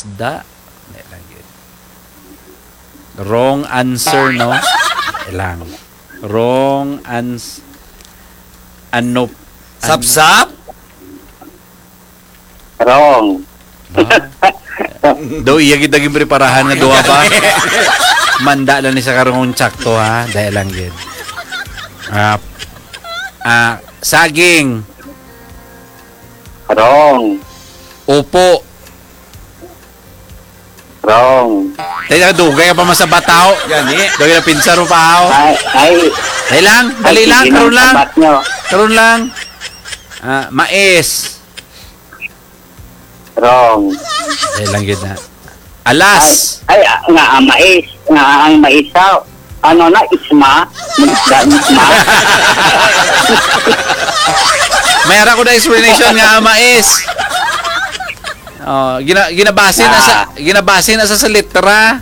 isda. Wrong answer, no? Ilang. Wrong answer. Ano? Sap-sap? Wrong. Do iya kita gin preparahan nga duha pa. Manda lang ni sa karong tsakto ha, dahil lang gid. Saging. Wrong. Upo. Wrong. Tayo dugay pa man sa bataw. Gani. Dugay na pinsar mo pa Dali lang, karon lang. Karon lang. Mais. Wrong. Dahil lang gid na. Alas. Nga mais. Nga ang mais sa ano na isma. Isma. Mayroon ko na explanation nga mais. Oh, ginabasin na sa litra.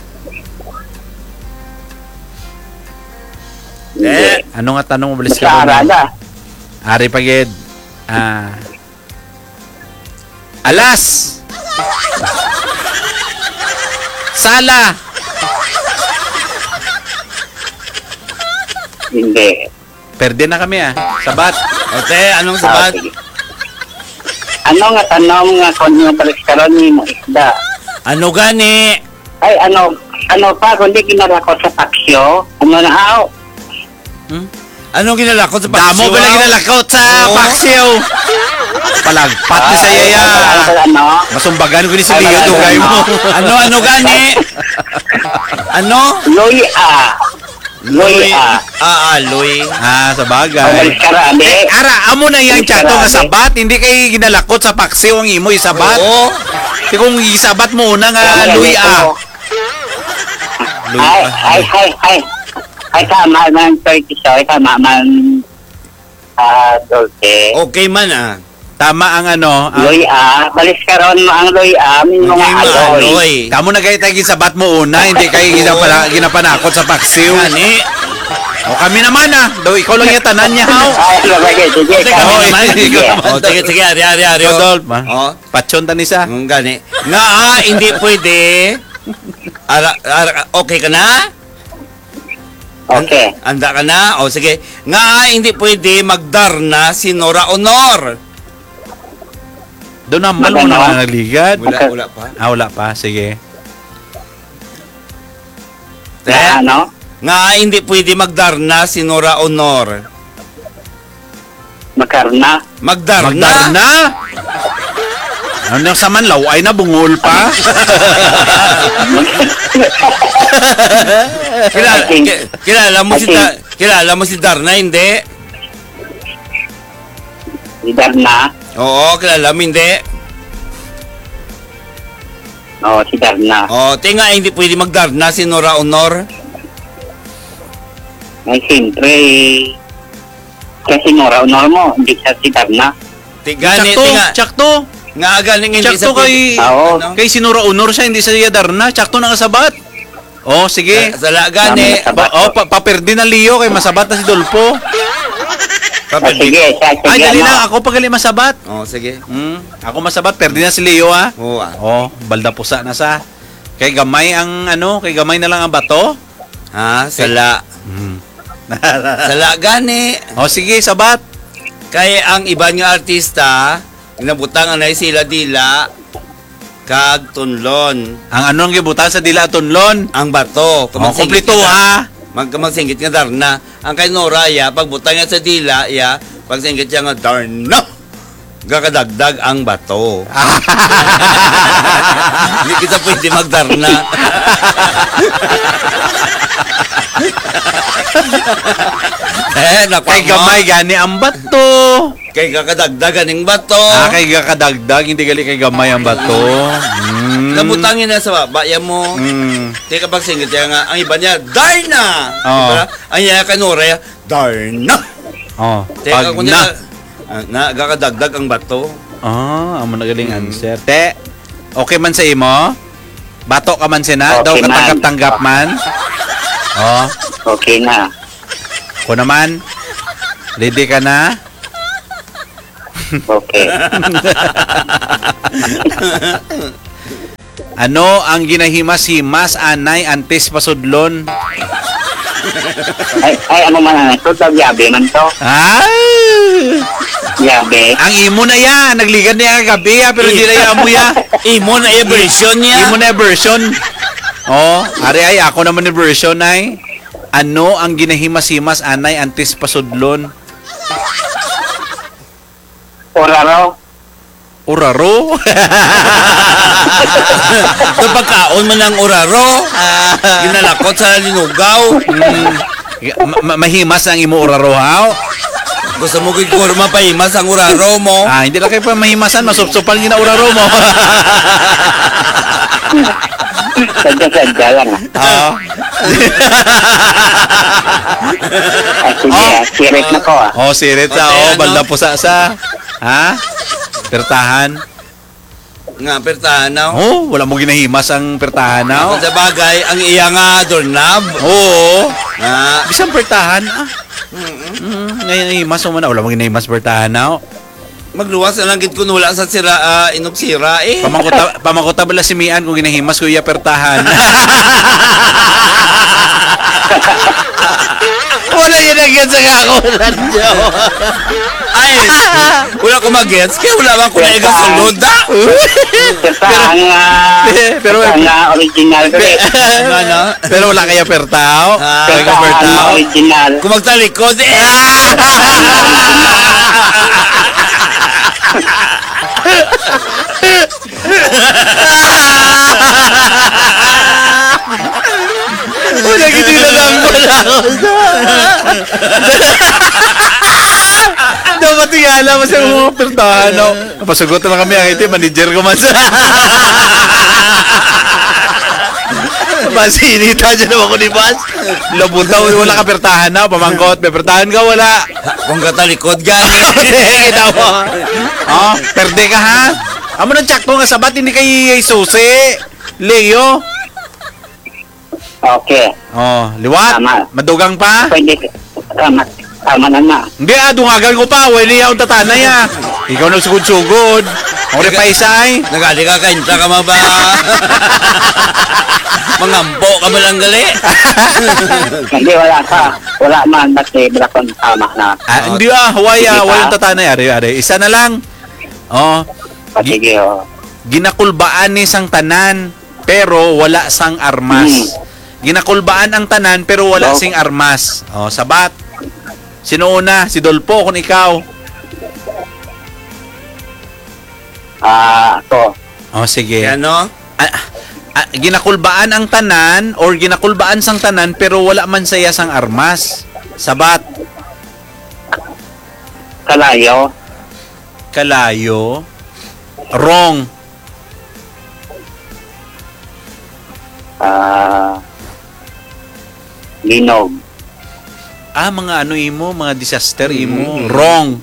Ano nga tanong mo bilis ka na? Ari pagid. Alas. Sala. Hindi. Perde na kami Sabat. Okay, anong sabat? Ano nga tanong nga kung yung paliskaron ni mo isda? Ano gani? Ay, ano pa, kundi kinalakot sa paksyo? Ano na aw? Anong ginalakot sa Damo paksiw? ba na ginalakot sa paksiw? Palagpat ni sa yaya. Ano? Masumbagan ko ni sa liyo dugay mo. Ano gani? Ano? Loy-a. Loy. Sa bagay. Paliskaron, Ara, amo na yang chato nga sabat, hindi kay ginalakot sa paksiw ang imo isabat. Oo. Kung isabat mo una nga luya. Ay, tama man, 30 soy, tama man, Dulce. Okay man Tama ang ano. Loy-a, baliskaron mo ang loy-a, min mga aloy. Aloy. Kamo na kay tagi sabat mo una, hindi kay ginapanakot sa paksiw. Gani. O kami naman Do ikaw lang yung tanan niya haw. Ay, sige. Kami naman. Sige. Sige, ari. Rodolf, Oh. patson ta ni sa. Gani. Nga hindi pwede. Okay ka na? Okay. Anda ka na? O sige. Nga hindi pwede magdarna si Nora Honor. Doon naman mo na nagligad. Wala pa. Wala pa. Sige. Ano? Nga hindi pwede magdarna si Nora Honor. Magdarna? Magdarna? Ano yung saman laway na bungol pa? Kilala mo si Darna, hindi? Si Darna? Oo, kilala mo, hindi? Oo, si Darna. Tinga, hindi pwede magdarna si Nora Honor. Ay, siyempre, kasi Nora Honor mo, hindi siya si Darna. Tsakto. Nga galing hindi Tsakto kay Sinura Honor siya, hindi siya Darna. Tsakto na kasabat. Sige. Sala gani. Paperdi na Leo kay masabat na si Dolpo. Sige. Ay, dali lang. Ako pagali masabat. Sige. Ako masabat, perdi na si Leo Oo. Balda pusa na sa. Kay gamay kay gamay na lang ang bato. Sala. Sala gani. Sige, sabat. Kay ang iba nga artista, ginabutang anay sila dila kag tunlon. Ang anong gibutan sa dila tunlon? Ang bato. Kompleto Magsinggit nga darna. Ang kay Noraya, pagbutang nga sa dila, pagsinggit niya nga darna. Gakadagdag ang bato. Hindi kita pwede magdarna. Kay gamay gani ang bato. Kay kakadagdag aning bato. Kay kakadagdag, hindi gali kay gamay ang bato. Nabutangin na sa baya mo. Teka pag singgit niya nga, ang iba niya, Darna! Diba? Ang iya kay Noraya, Darna! Teka kung niya, gakadagdag ang bato. Amo na galing answer. Te, okay man sa imo? Bato ka man sina? Daw katanggap-tanggap man? Okay na. Ako naman? Ready ka na? Okay. Ano ang ginahimas-himas anay antes pasudlon? Ay, ano man na ito? Yabe man to. Yabe. Ang imo na yan, nagligan niya gabi pero di na yan mo ya. Imo na yung version niya. Imo na yung version. Oh, ari ay ako naman yung version ay. Ano ang ginahimas-himas anay antes pasudlon? Oraro. Uraro? Ito pagkaon man ng uraro. Ginalakot sa linugaw. Mahimas ang imo uraro haw? Gusto mo kikuro mapahimas ang uraro mo. Hindi lang kayo pa mahimasan, masupsupan gina uraro mo. Sadya-sadya lang. Sige, sirit na ko Sirit sa, balda po sa. Ha? Pertahan. Nga, pertahan na. Wala mo ginahimas ang pertahan na. Sa bagay, ang iya nga doorknob. Oo. Bisang pertahan. Ngayon himas mo na. Wala mo ginahimas pertahan na. Magluwas na lang gid kun wala sa sira, inugsira eh. Pamakuta bala si Mian kung ginahimas ko iya pertahan. Wala yun ang gets ang ako. Ay, wala ko mag-gets. Kaya wala man ko na igang sulod. Pero original ko eh. Pero wala kaya pertao. Pertahan original. Kung magtalikod eh. Wala gini na lang ko na ako. Dapat tingala mo sa mga pertahan. Napasugot na kami ang ito. Manager ko man sa. Masinita dyan naman ko ni Bas. Labunta, wala ka pertahan na. Pamangkot, may pertahan ka, wala. Kung katalikod gani. Kita mo. Perde ka ha? Amo nang tsak ko nga sabat, hindi kay susi. Leo. Okay. Liwat. Tama. Madugang pa? Pwede. Tama na. Hindi dungagan ko pa. Wala niya ang tatanay ha. Ikaw nagsugod-sugod. Ako rin pa isa ay. Nagali ka kainta ka ba? Mangampo ka ba lang gali? Hindi, wala ka. Wala man. Kasi wala kong tama na. Hindi Huwag yung tatanay. Ari. Isa na lang. Sige, Ginakulbaan ni sang tanan pero wala sang armas. Ginakulbaan ang tanan pero wala sing armas. Sabat. Sino una? Si Dolpo kung ikaw. Ako. Sige. Ano? Ginakulbaan ang tanan or ginakulbaan sang tanan pero wala man saya sang armas. Sabat. Kalayo. Wrong. Linog. Mga ano imo, mga disaster imo. Wrong.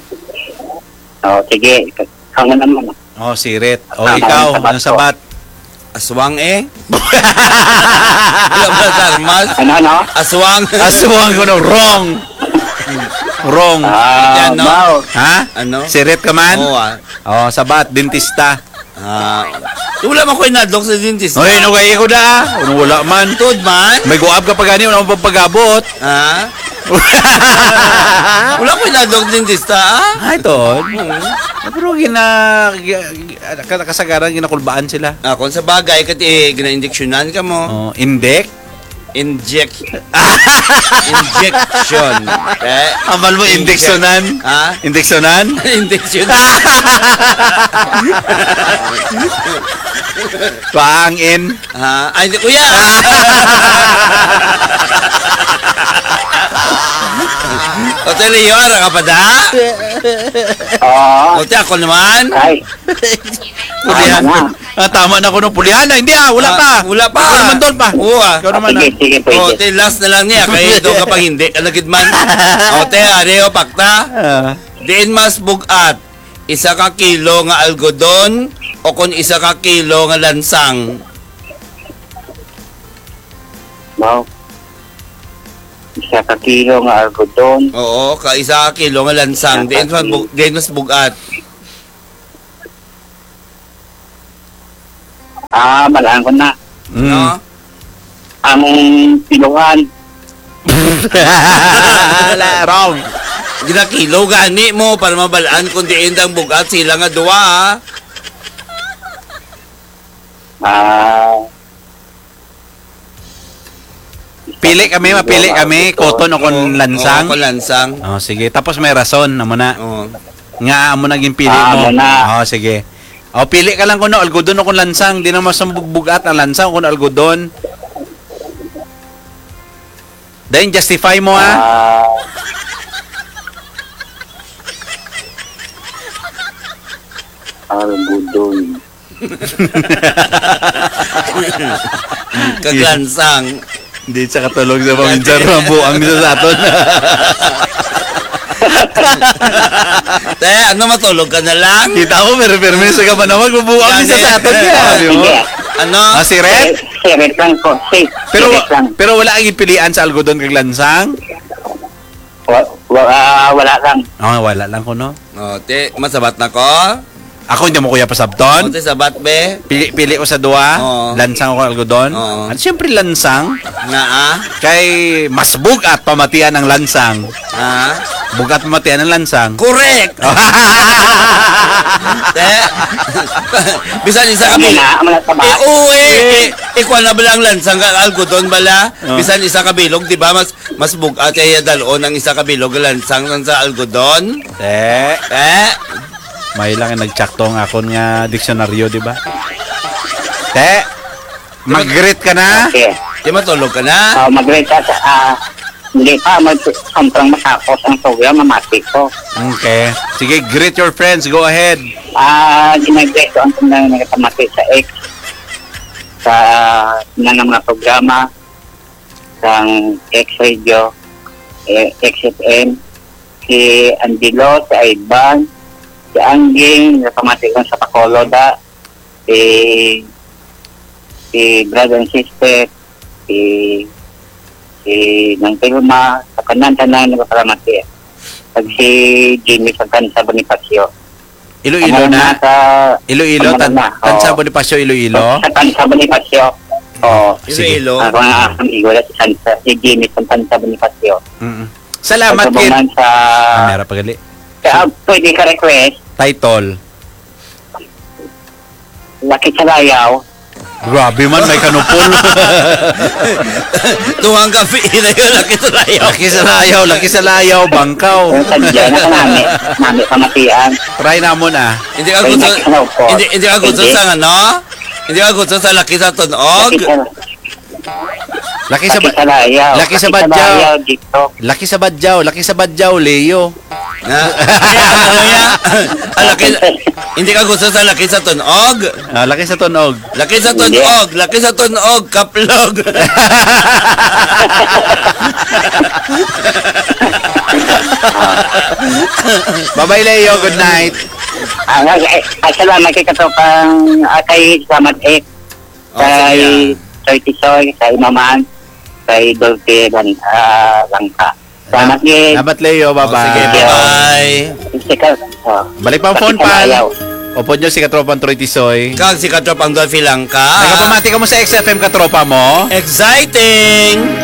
Sige. Kamo naman. Sirit. Ikaw, ang sabat. Aswang eh. Wala ba sa armas? Ano? Aswang. Aswang ko wrong. Wrong. Yan, no? Ha? Ano? Sirit ka man? Oo. Sabat, dentista. Wala man ko inadlok sa dentist. Ano kaya ko na? Wala man. Tod man? May guab ka pa gani, wala mo pagpagabot. Wala ko inadlok sa dentista, Tod. Pero kasagaran, ginakulbaan sila. Kung sa bagay, gina-injeksyonan ka mo. Injection. Amal mo, indeksyonan? Indeksyonan? Injeksyonan. Pangin. Ay, kuya. O, Leo, ara ka pa da? O, ako naman. Ay. Pulihan. Tama na ako ng pulihan. Hindi wala pa. Wala pa. Ikaw naman doon pa. Ikaw naman. Sige, pwede. Last na lang niya. Kaya doon kapag hindi ka nagidman. Areo, pakta. Diin mas bugat. 1 ka kilo nga algodon o kung 1 ka kilo nga lansang. Wow. 1 ka kilo nga algodon. Oo, 1 ka kilo nga lansang. Diin mas bugat. Balaan ko na. No? Ang piluhan. Wrong. Ginakilo gani mo para mabalaan kundi indang bugat sila nga duwa ha. Mapili kami, cotton o kon lansang. Oo, kon lansang. Oh, sige. Tapos may rason, amo na. Oo. Nga amo naging pili mo. Amo na. Oh, sige. Oh, pili ka lang kuno algodon o kon lansang, di na masambugbugat ang lansang o kon algodon. Then justify mo ha. Algodon. Kaglansang. Hindi sa katulog sa paminsan rambo ang isa sa aton. Te, ano matulog ka na lang? Kita ko pero permiso ka pa naman bubuang isa sa aton. Sige. Ano? Ah, si Red? Siret lang po. Pero Siret lang. pero wala ang pilian sa algodon kag lansang. Wala lang. Oh, wala lang ko no. Oh, te, masabat na ko? Ako hindi mo kuya Oh, pasabton. te, sabat be? Pili ko sa duwa, Oo. lansang o algodon. Oo. At siyempre lansang Nga kay mas bugat pamatian ng lansang. ah? Bugat pamatian ng lansang. Correct! Te, bisan isa ka bilog. Ikuha na bala ang lansang kang algodon bala. Oh. Bisan isa ka bilog, di ba? Mas bugat kaya dalon ang isa ka bilog lansang ng sa algodon. May lang nagtsakto ang akon nga diksyonaryo, di ba? Te, mag-greet ka na? Okay. Di matulog ka na? Mag-rate ka hindi pa, sobrang masakos ang program, mamati ko. Okay. Sige, greet your friends. Go ahead. Ginag-rate ko ang tunay na nakatamati sa X, sa ng mga programa, sa X Radio, XFM, si Angelo, si Ivan, si Angging, nakamati ko sa Pakoloda, si brother and sister, si Nang Pilma, sa kanan-tanan nagpaparamati. Pag si Jimmy sa Tansa Bonifacio. Iloilo na. Iloilo, Tansa Oo. Bonifacio, Iloilo. Sa Tansa Bonifacio. Oo. Sige. Iloilo. Ako nga ang igula si Jimmy sa Tansa Bonifacio. Salamat, Kit. Pagkabangan sa... Meron pagali. Kaya pwede ka request, Title. Laki sa Layaw. Grabe man, may kanupol. Tuwang kape na yun, nakitulayaw. Laki sa layaw, bangkaw. Yung sadya na kanami. Nami pamatian. Try na mo na. Hindi ka gusto, hindi ka gusto sa ano? Hindi ka gusto sa laki sa tunog? Laki sa Layaw. Laki sa Badyaw. Layaw dito. Laki sa Badyaw, Leo. Na? Ano yan? Hindi ka gusto sa laki sa tunog? Laki sa tunog. Laki sa tunog, laki sa tunog, kaplog. Bye-bye, Leo. Good night. Salamat kay katropang kay Samat X, kay Soy Tisoy, kay Maman, kay Dolce Langka. Salamat din. Salamat, Leo. Bye-bye. Sige, bye-bye. Balik pa ang phone, pal. Opo nyo si Katropang Troy Tisoy. Kag si Katropang Dolphy Langka. Nagpapamati ka mo sa XFM Katropa mo. Exciting!